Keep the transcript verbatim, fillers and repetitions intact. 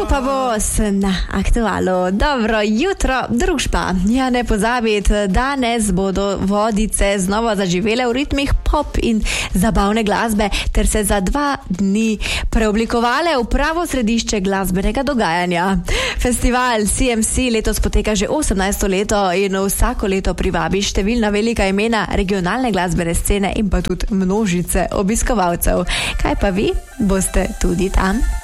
pa bo na Aktualu. Dobro jutro, družba. Ja, ne pozabite, danes bodo Vodice znova zaživele v ritmih pop in zabavne glasbe, ter se za dva dni preoblikovale v pravo središče glasbenega dogajanja. Festival C M C letos poteka že osemnajsto leto in vsako leto privabi številna velika imena regionalne glasbene scene in pa tudi množice obiskovalcev. Kaj pa vi? Boste tudi tam?